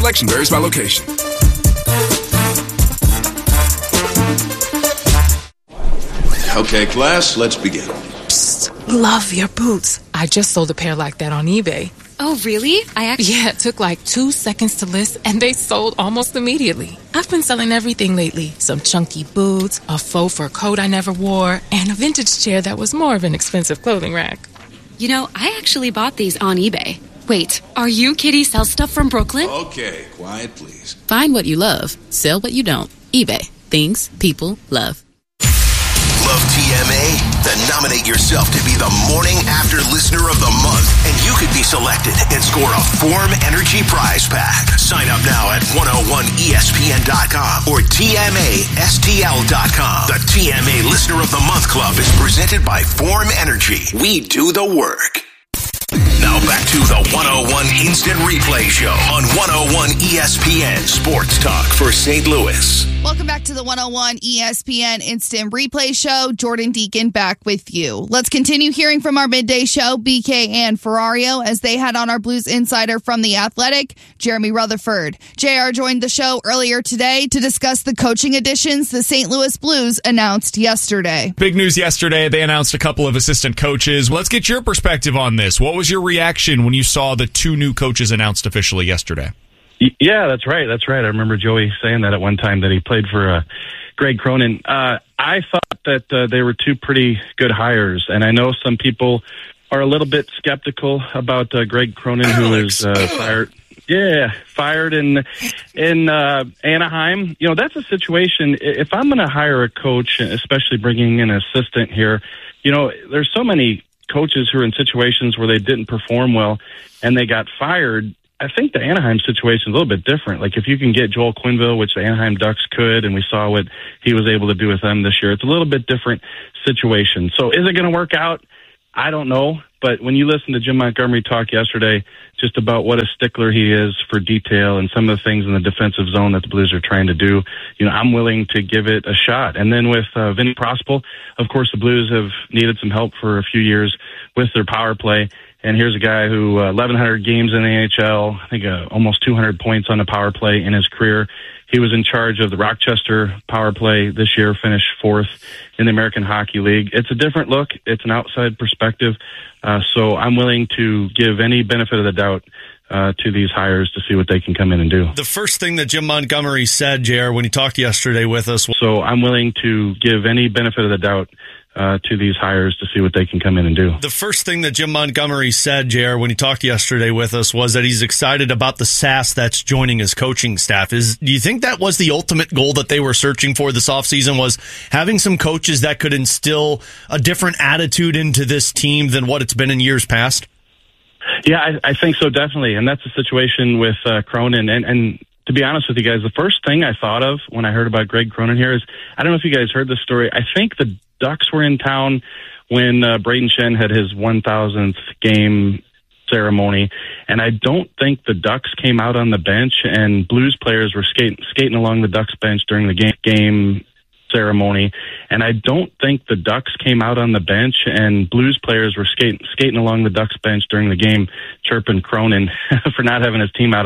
Selection varies by location. Okay, class, let's begin. Psst, love your boots. I just sold a pair like that on eBay. Oh, really? Yeah, it took like 2 seconds to list, and they sold almost immediately. I've been selling everything lately. Some chunky boots, a faux fur coat I never wore, and a vintage chair that was more of an expensive clothing rack. You know, I actually bought these on eBay. Wait, are you Kitty Sell Stuff from Brooklyn? Okay, quiet, please. Find what you love. Sell what you don't. eBay. Things people love. Love TMA? Then nominate yourself to be the Morning After Listener of the Month, and you could be selected and score a Form Energy prize pack. Sign up now at 101ESPN.com or TMASTL.com. The TMA Listener of the Month Club is presented by Form Energy. We do the work. Now back to the 101 Instant Replay Show on 101 ESPN Sports Talk for St. Louis. Welcome back to the 101 ESPN Instant Replay Show. Jordan Deacon back with you. Let's continue hearing from our midday show, BK and Ferrario, as they had on our Blues insider from The Athletic, Jeremy Rutherford. JR joined the show earlier today to discuss the coaching additions the St. Louis Blues announced yesterday. Big news yesterday. They announced a couple of assistant coaches. Let's get your perspective on this. What was your reaction when you saw the 2 new coaches announced officially yesterday? Yeah, that's right. I remember Joey saying that at one time, that he played for Greg Cronin. I thought that they were 2 pretty good hires, and I know some people are a little bit skeptical about Greg Cronin, who was fired. Yeah, fired in Anaheim. You know, that's a situation. If I'm going to hire a coach, especially bringing in an assistant here, you know, there's so many coaches who are in situations where they didn't perform well and they got fired. I think the Anaheim situation is a little bit different. Like, if you can get Joel Quenneville, which the Anaheim Ducks could, and we saw what he was able to do with them this year, it's a little bit different situation. So is it going to work out? I don't know. But when you listen to Jim Montgomery talk yesterday just about what a stickler he is for detail and some of the things in the defensive zone that the Blues are trying to do, you know, I'm willing to give it a shot. And then with Vinny Prospal, of course, the Blues have needed some help for a few years with their power play. And here's a guy who 1,100 games in the NHL, I think almost 200 points on the power play in his career. He was in charge of the Rochester power play this year, finished 4th in the American Hockey League. It's a different look. It's an outside perspective. So I'm willing to give any benefit of the doubt to these hires to see what they can come in and do. The first thing that Jim Montgomery said, JR, when he talked yesterday with us. So I'm willing to give any benefit of the doubt to these hires to see what they can come in and do. The first thing that Jim Montgomery said, JR, when he talked yesterday with us, was that he's excited about the sass that's joining his coaching staff. Do you think that was the ultimate goal that they were searching for this offseason, was having some coaches that could instill a different attitude into this team than what it's been in years past? Yeah, I think so, definitely. And that's the situation with Cronin. And to be honest with you guys, the first thing I thought of when I heard about Greg Cronin here is, I don't know if you guys heard this story. I think the Ducks were in town when Braden Shen had his 1,000th game ceremony, and I don't think the Ducks came out on the bench, and Blues players were skating along the Ducks bench during the game ceremony, and I don't think the Ducks came out on the bench, and Blues players were skating along the Ducks bench during the game, chirping Cronin for not having his team out